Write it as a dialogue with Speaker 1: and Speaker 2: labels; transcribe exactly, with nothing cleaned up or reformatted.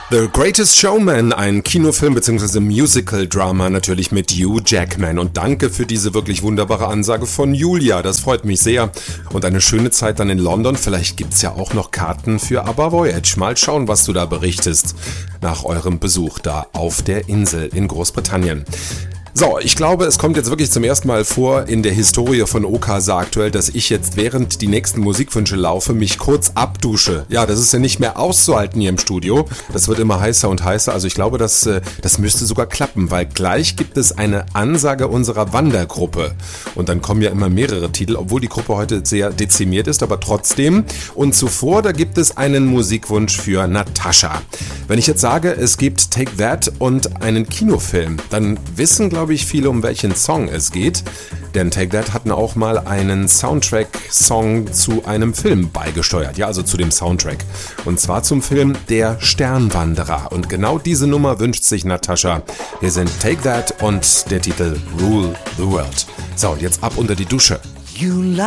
Speaker 1: The Greatest Showman, ein Kinofilm bzw. Musical-Drama natürlich mit Hugh Jackman. Und danke für diese wirklich wunderbare Ansage von Julia, das freut mich sehr. Und eine schöne Zeit dann in London, vielleicht gibt's ja auch noch Karten für ABBA Voyage. Mal schauen, was du da berichtest nach eurem Besuch da auf der Insel in Großbritannien. So, ich glaube, es kommt jetzt wirklich zum ersten Mal vor in der Historie von Okasa aktuell, dass ich jetzt während die nächsten Musikwünsche laufe, mich kurz abdusche. Ja, das ist ja nicht mehr auszuhalten hier im Studio. Das wird immer heißer und heißer. Also ich glaube, das, das müsste sogar klappen, weil gleich gibt es eine Ansage unserer Wandergruppe. Und dann kommen ja immer mehrere Titel, obwohl die Gruppe heute sehr dezimiert ist, aber trotzdem. Und zuvor, da gibt es einen Musikwunsch für Natascha. Wenn ich jetzt sage, es gibt Take That und einen Kinofilm, dann wissen, glaube ich, viele, um welchen Song es geht. Denn Take That hatten auch mal einen Soundtrack-Song zu einem Film beigesteuert. Ja, also zu dem Soundtrack. Und zwar zum Film Der Sternwanderer. Und genau diese Nummer wünscht sich Natascha. Wir sind Take That und der Titel Rule the World. So, und jetzt ab unter die Dusche.
Speaker 2: You